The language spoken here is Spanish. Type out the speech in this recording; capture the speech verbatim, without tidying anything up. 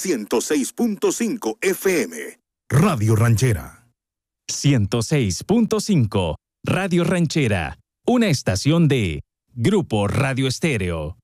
ciento seis punto cinco F M. Radio Ranchera. ciento seis punto cinco Radio Ranchera, una estación de Grupo Radio Estéreo.